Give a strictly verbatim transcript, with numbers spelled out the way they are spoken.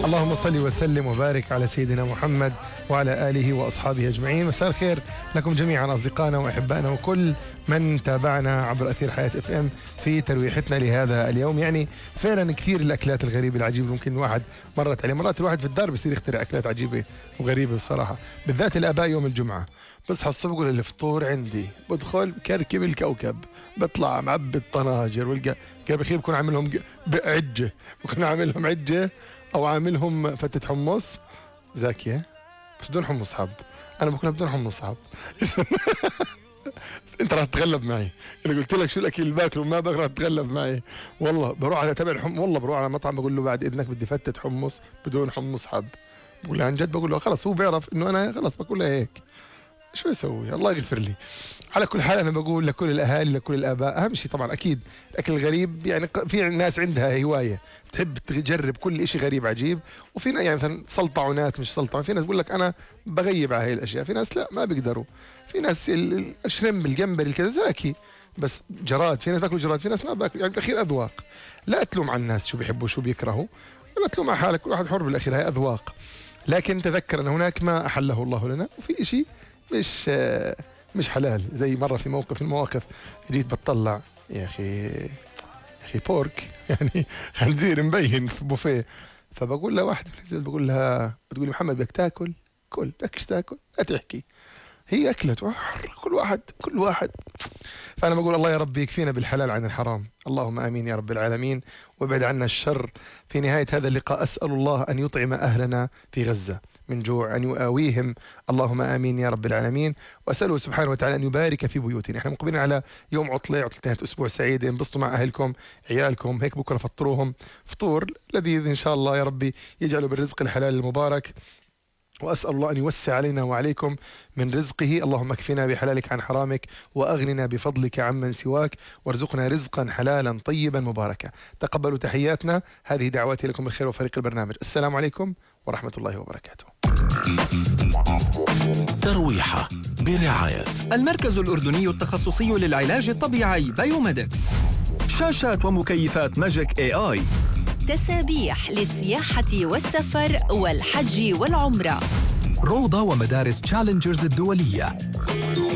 اللهم صل وسلم وبارك على سيدنا محمد وعلى آله وأصحابه أجمعين. مساء الخير لكم جميعا أصدقائنا وأحبائنا وكل من تابعنا عبر أثير حياة اف ام في ترويحتنا لهذا اليوم. يعني فعلا كثير الأكلات الغريبة العجيبة ممكن الواحد مرت عليه. مرات الواحد في الدار بصير يخترع أكلات عجيبة وغريبة بصراحة، بالذات الآباء يوم الجمعة. بصحى الصبح بقول الفطور عندي، بدخل كركب الكوكب، بطلع معبي الطناجر والقى بخير بكون عاملهم عجة، بكون عاملهم عجة أو عاملهم فتة حمص زاكية بس بدون حمص حب. أنا بكون بدون حمص حب. انت راح تتغلب معي، انا قلت لك شو الاكل اللي باكله وما باكله راح تتغلب معي. والله بروح على تبع الحم والله بروح على مطعم بقول له بعد اذنك بدي فتة حمص بدون حمص حب. بقول له عن جد، بقول له خلص هو بيعرف انه انا خلص بقول له هيك، شو يسوي الله يغفر لي. على كل حال انا بقول لكل الاهالي لكل الاباء، اهم شيء طبعا اكيد الاكل الغريب، يعني في ناس عندها هوايه تحب تجرب كل شيء غريب عجيب، وفي يعني مثلا سلطعونات مش سلطعون، في ناس بقول لك انا بغيب على هاي الاشياء، في ناس لا ما بيقدروا، في ناس الشرم الجمبري الكذا زاكي بس جراد، في ناس باكلوا جراد في ناس ما باكلوا، يعني بالاخير اذواق. لا تلوم على الناس شو بيحبوا شو بيكرهوا، ولا تلوم على حالك، كل واحد حر بالاخير، هاي اذواق. لكن تذكر ان هناك ما احله الله لنا وفي شيء مش مش حلال. زي مرة في موقف من المواقف جيت بتطلع يا أخي يا أخي بورك يعني خنزير مبين في بوفيه، فبقول لها واحد بقول لها بتقولي محمد بدك تاكل؟ كل بدكش تاكل لا تحكي، هي أكلت كل واحد كل واحد. فأنا بقول الله يا رب يكفينا بالحلال عن الحرام، اللهم آمين يا رب العالمين، وابعد عنا الشر. في نهاية هذا اللقاء أسأل الله أن يطعم أهلنا في غزة من جوع، أن يؤاويهم، اللهم آمين يا رب العالمين، وأسأله سبحانه وتعالى أن يبارك في بيوتنا. احنا مقبلين على يوم عطلة، عطلة نهاية أسبوع سعيدة، انبسطوا مع أهلكم عيالكم، هيك بكرة فطروهم فطور لذيذ إن شاء الله، يا ربي يجعله بالرزق الحلال المبارك. وأسأل الله أن يوسع علينا وعليكم من رزقه، اللهم اكفنا بحلالك عن حرامك وأغننا بفضلك عمن سواك، وارزقنا رزقا حلالا طيبا مباركا. تقبلوا تحياتنا، هذه دعواتي لكم بالخير وفريق البرنامج. السلام عليكم ورحمة الله وبركاته. ترويحة برعاية المركز الأردني التخصصي للعلاج الطبيعي بايوميدكس، شاشات ومكيفات ماجيك اي اي، تسابيح للسياحة والسفر والحج والعمرة، روضة ومدارس تشالنجرز الدولية.